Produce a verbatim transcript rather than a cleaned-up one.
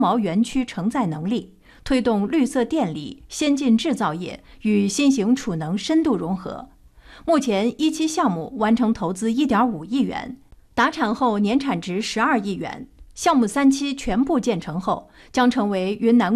毛园区承载能力，推动绿色电力、先进制造业与新型储能深度融合。目前一期项目完成投资 一点五亿元，达产后年产值十二亿元。项目三期全部建成后，将成为云南